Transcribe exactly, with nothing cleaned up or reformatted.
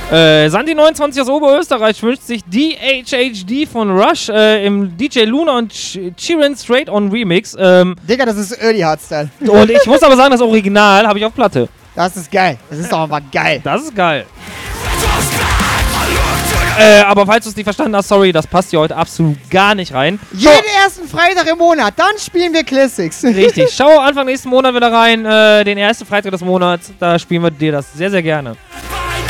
Äh, Sandy neunundzwanzig aus Oberösterreich wünscht sich D H H D von Rush äh, im D J Luna und Chirin Straight On Remix. Ähm, Digga, das ist Early Hardstyle. und ich muss aber sagen, das Original habe ich auf Platte. Das ist geil. Das ist doch einfach geil. Das ist geil. Äh, aber falls du es nicht verstanden hast, sorry, das passt hier heute absolut gar nicht rein. Jeden ersten Freitag im Monat, dann spielen wir Classics. Richtig. Schau Anfang nächsten Monat wieder rein, äh, den ersten Freitag des Monats. Da spielen wir dir das sehr, sehr gerne.